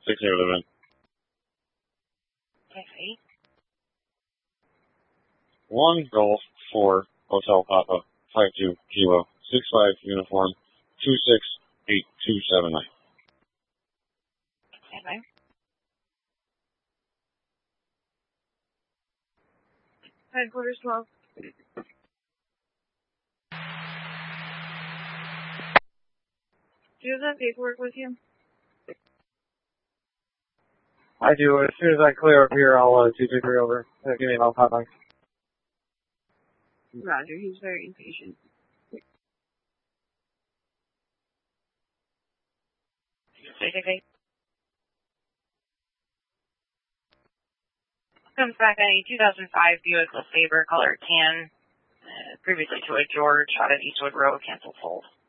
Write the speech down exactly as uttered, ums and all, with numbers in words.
six eight eleven. Okay. One Golf four Hotel Papa five two Kilo six five uniform two six eight two seven nine. Okay. Headquarters twelve. Do you have that paperwork with you? I do. As soon as I clear up here, I'll uh, two two three over. Uh, give me an hot mic. Roger, he's very impatient. six six eight. Comes back a two thousand five Buick LeSabre, color tan, uh, previously to a George out of Eastwood Road, canceled hold.